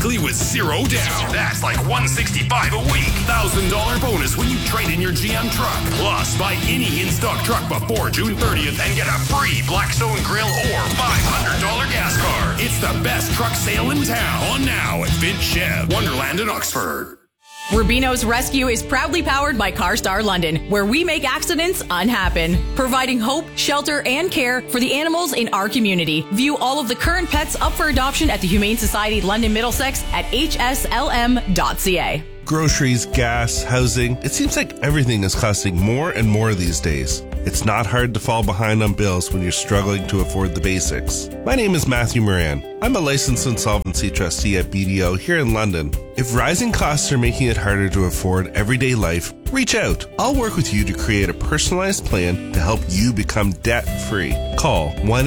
weekly with $0 down. That's like $165 a week. $1,000 bonus when you trade in your GM truck. Plus, buy any in-stock truck before June 30th and get a free Blackstone grill or $500 gas card. It's the best truck sale in town. On now at Vint Chev, Wonderland in Oxford. Rubino's Rescue is proudly powered by CarStar London, where we make accidents unhappen, providing hope, shelter, and care for the animals in our community. View all of the current pets up for adoption at the Humane Society London Middlesex at hslm.ca. Groceries, gas, housing. It seems like everything is costing more and more these days. It's not hard to fall behind on bills when you're struggling to afford the basics. My name is Matthew Moran. I'm a licensed insolvency trustee at BDO here in London. If rising costs are making it harder to afford everyday life, reach out. I'll work with you to create a personalized plan to help you become debt-free. Call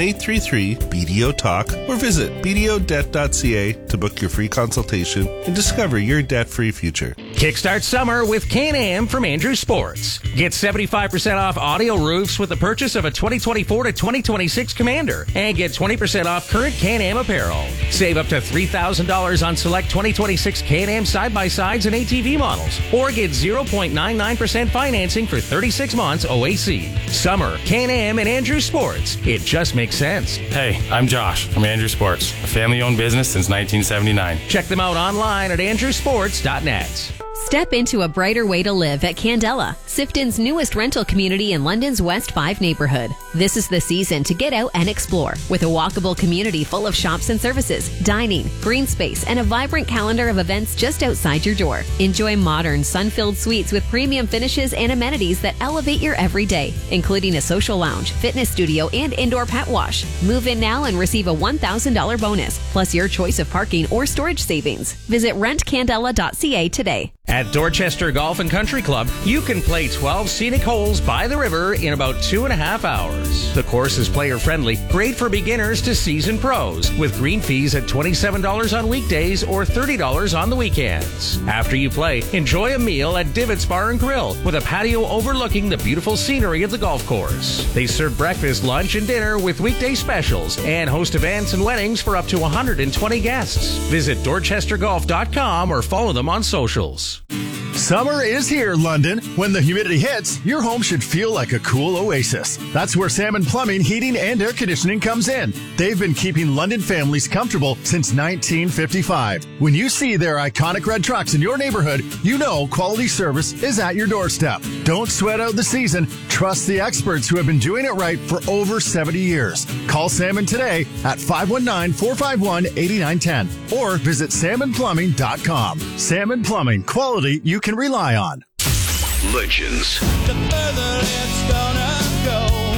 1-833-BDO-TALK or visit bdodebt.ca to book your free consultation and discover your debt-free future. Kickstart summer with Can-Am from Andrews Sports. Get 75% off audio roofs with the purchase of a 2024 to 2026 Commander and get 20% off current Can-Am apparel. Save up to $3,000 on select 2026 Can-Am side-by-sides and ATV models or get 0.99% financing for 36 months OAC. Summer, Can-Am, and Andrews Sports. It just makes sense. Hey, I'm Josh from Andrews Sports, a family-owned business since 1979. Check them out online at andrewsports.net. Step into a brighter way to live at Candela, Sifton's newest rental community in London's West 5 neighborhood. This is the season to get out and explore with a walkable community full of shops and services, dining, green space, and a vibrant calendar of events just outside your door. Enjoy modern, sun-filled suites with premium finishes and amenities that elevate your everyday, including a social lounge, fitness studio, and indoor pet wash. Move in now and receive a $1,000 bonus, plus your choice of parking or storage savings. Visit rentcandela.ca today. At Dorchester Golf and Country Club, you can play 12 scenic holes by the river in about 2.5 hours. The course is player-friendly, great for beginners to seasoned pros, with green fees at $27 on weekdays or $30 on the weekends. After you play, enjoy a meal at Divots Bar and Grill with a patio overlooking the beautiful scenery of the golf course. They serve breakfast, lunch, and dinner with weekday specials and host events and weddings for up to 120 guests. Visit dorchestergolf.com or follow them on socials. Summer is here, London. When the humidity hits, your home should feel like a cool oasis. That's where Salmon Plumbing, Heating, and Air Conditioning comes in. They've been keeping London families comfortable since 1955. When you see their iconic red trucks in your neighborhood, you know quality service is at your doorstep. Don't sweat out the season. Trust the experts who have been doing it right for over 70 years. Call Salmon today at 519-451-8910 or visit salmonplumbing.com. Salmon Plumbing, quality you can rely on. Legends. The further it's gonna go.